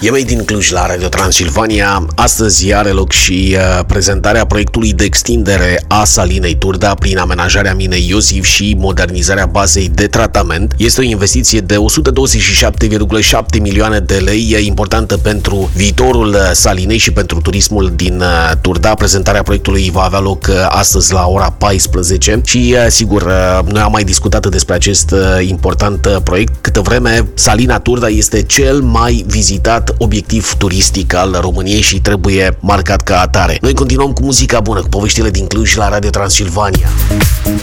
E din Cluj la Radio Transilvania. Astăzi are loc și prezentarea proiectului de extindere a salinei Turda prin amenajarea minei Iosif și modernizarea bazei de tratament. Este o investiție de 127,7 milioane de lei, importantă pentru viitorul salinei și pentru turismul din Turda. Prezentarea proiectului va avea loc astăzi la ora 14 și, sigur, noi am mai discutat despre acest important proiect. Câtă vreme salina Turda este cel mai vizitat obiectiv turistic al României și trebuie marcat ca atare. Noi continuăm cu muzica bună, cu poveștile din Cluj la Radio Transilvania.